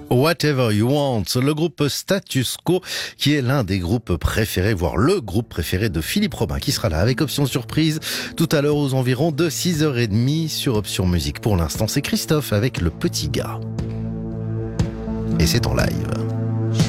Whatever You Want, le groupe Status Quo, qui est l'un des groupes préférés, voire le groupe préféré de Philippe Robin, qui sera là avec Option Surprise tout à l'heure aux environs de 6h30 sur Option Musique. Pour l'instant, c'est Christophe avec Le Petit Gars. Et c'est en live.